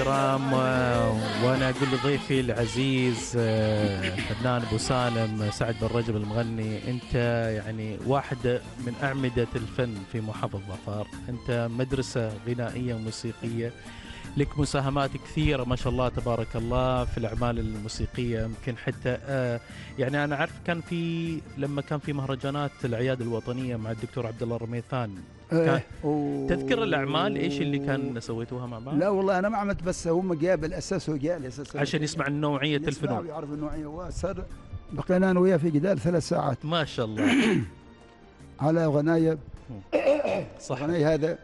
الكرام، وانا اقول لضيفي العزيز فنان ابو سالم سعد بن رجب المغني، انت يعني واحد من اعمده الفن في محافظه ظفار، انت مدرسه غنائيه وموسيقيه، لك مساهمات كثيره ما شاء الله تبارك الله في الاعمال الموسيقيه. يمكن حتى يعني انا اعرف كان في لما كان في مهرجانات العياد الوطنيه مع الدكتور عبد الله الرميثان، تذكر الاعمال ايش اللي كان سويتوها مع بعض؟ لا والله انا ما عملت، بس هم جاب الاساس وجاء الاساس عشان يسمع نوعيه الفنون، يعرف النوعيه. وصار بقينا انا وياه في جدال 3 ساعات ما شاء الله على غنايه. صح، غنايه هذا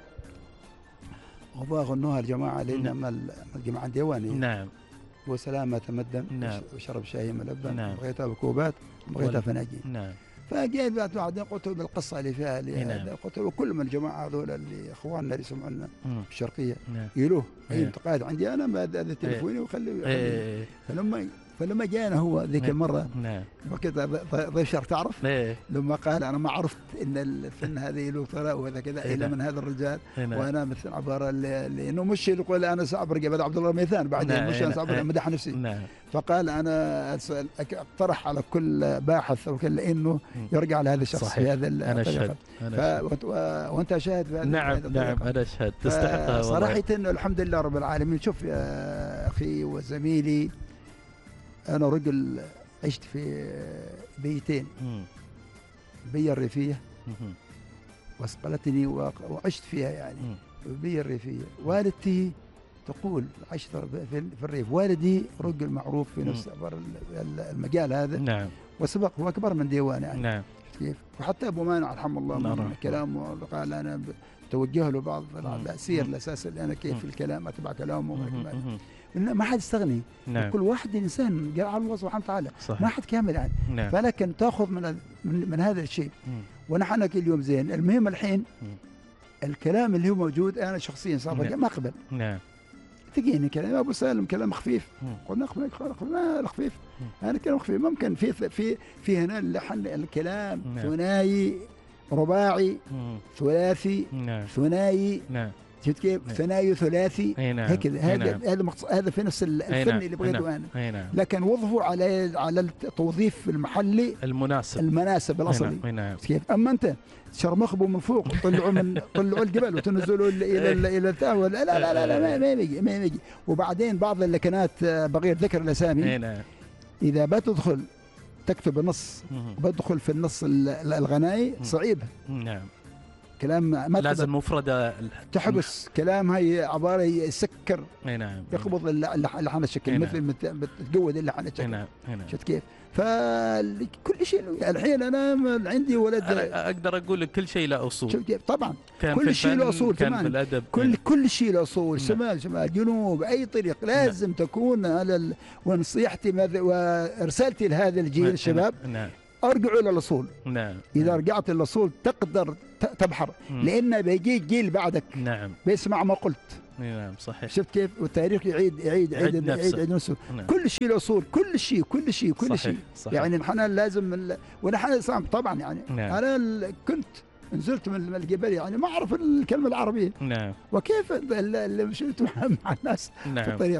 غنوها الجماعه لنا الجماعه الديوانيه. نعم. وسلامه تمدن. نعم. وشرب شاي ملبن. نعم. بغيتها بكوبات، بغيتها فناجين. نعم. فجيت بعدين قلت له بالقصه اللي فيها نعم. قلت له كل من الجماعه هذول اللي اخواننا اللي يسمعونا في الشرقيه نعم. يلوه اي انتقاد عندي انا هذا تليفوني وخليه. فلما جانا هو ذيك المره، نعم، وقت ضيف شرق تعرف، لما قال انا ما عرفت ان الفن هذا له ثراء وهذا كذا الا من هذا الرجال، وانا مثل عباره لانه مش يقول انا سابرق بعد عبد الله الرميثان بعدين، مش انا سابرق مدح نفسي. فقال انا اقترح على كل باحث او كل انه يرجع لهذا الشخص في هذا انا اشهد. وانت شاهد في هذا. نعم نعم انا اشهد، تستحقها صراحه انه الحمد لله رب العالمين. شوف يا اخي وزميلي، أنا رجل عشت في بيتين، بية الريفية واسقلتني وعشت فيها يعني. بية الريفية والدتي تقول عشت في الريف، والدي رجل معروف في نفس المجال هذا. نعم. وسبق هو أكبر من ديوان يعني. نعم. كيف. وحتى أبو مانع رحمه الله من كلامه قال أنا توجه له بعض السير الأساس اللي أنا كيف في الكلام أتبع كلامه. ما حد يستغني. نعم. كل واحد انسان قال على الله سبحانه وتعالى، ما حد كامل يعني. نعم. فلكن تاخذ من هذا الشيء. ونحن اليوم زين. المهم الحين الكلام اللي هو موجود انا شخصيا صار ما اقبل. نعم. تجيني كلام ابو سالم كلام خفيف، قلنا قلنا خفيف. انا كلام خفيف ممكن في هنا اللحن الكلام ثنائي رباعي ثلاثي ثنائي. نعم. شفت كيف؟ ثنائي ثلاثي هكذا. هذا في نفس الفن اللي بغيته انا. لكن وظفوا على التوظيف المحلي المناسب الاصلي. كيف؟ اما انت شرمخبوا من فوق طلعوا الجبل وتنزلوا الى الثاوى. لا لا لا لا ما يجي. وبعدين بعض اللكنات بغير ذكر الاسامي، اذا بتدخل تكتب النص وبدخل في النص الغنائي صعيبه. نعم. كلام ما لازم مفردة تحبس كلام، هي عبارة يسكر. نعم. يقبض اللحن الشكل مثل بتجود اللحن الشكل. شفت كيف؟ فكل شيء الحين انا عندي ولد اقدر اقول لك كل شيء له اصول. شفت كيف؟ طبعا كل شيء له اصول. كان في الادب كل شيء له اصول. شمال جنوب اي طريق لازم تكون على ونصيحتي ورسالتي لهذا الجيل الشباب. ارجعوا للاصول. نعم. اذا رجعت للاصول تقدر تبحر. لان بيجي جيل بعدك. نعم. بيسمع ما قلت. نعم صحيح. شفت كيف؟ والتاريخ يعيد نفسه. نعم. كل شيء له اصول، كل شيء. صحيح. يعني نحن لازم ونحن طبعا يعني. نعم. انا كنت نزلت من الجبل يعني ما اعرف الكلمه العربيه. نعم. وكيف اللي مشيت مع الناس. نعم. في الطريق.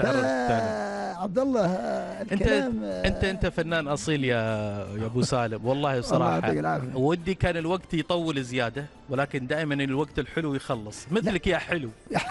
عبد الله الكلام انت فنان اصيل يا ابو سالم والله بصراحه. ودي كان الوقت يطول زياده، ولكن دائما الوقت الحلو يخلص مثلك يا حلو.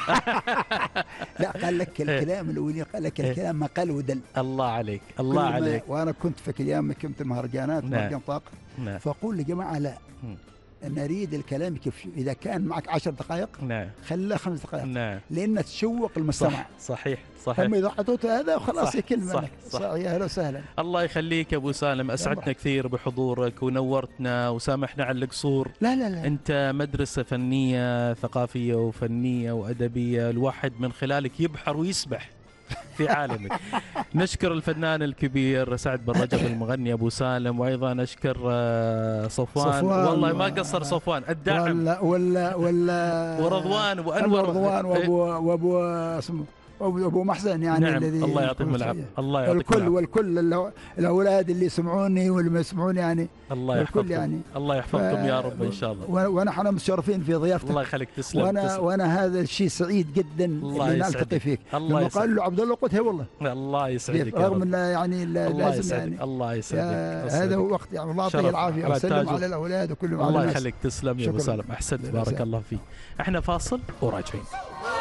لا قال لك الكلام الاولي، قال لك الكلام ما قال ودل. الله عليك الله عليك. وانا كنت في ايام كنت مهرجانات. مهرجان طاقه. فاقول لجماعه لا، نريد الكلام كيف إذا كان معك 10 دقائق خليها 5 دقائق. لأن تشوق المستمع. صحيح. هم إذا حطوت هذا وخلاص كلمة. صح. يا هلا وسهلا. الله يخليك يا أبو سالم، أسعدنا كثير بحضورك ونورتنا وسامحنا على القصور. لا أنت مدرسة فنية ثقافية وفنية وأدبية، الواحد من خلالك يبحر ويسبح في عالمك. نشكر الفنان الكبير سعد بن رجب المغني أبو سالم، وأيضا نشكر صفوان والله ما قصر صفوان الداعم ولا ورضوان وأنور وأبو اسمه ابو محسن يعني نعم. الذي الله يعطيكم العافيه. الله يعطيكم العافيه. والكل الاولاد اللي يسمعوني واللي ما يسمعوني يعني الله يحفظكم يعني. الله يحفظكم يا رب ان شاء الله. ونحن متشرفين في ضيافتك. الله يخليك. تسلم. وانا هذا الشيء سعيد جدا اللي نلتقي فيك. الله لما قال له عبد الله قلت هي والله. الله يسعدك رغم انه يعني لازم يعني الله يسعدك. هذا هو وقت يعني الله يعطيه العافيه وسلم على الاولاد وكل الله يخليك. تسلم يا ابو سالم. احسنت. بارك الله فيك. احنا فاصل وراجعين.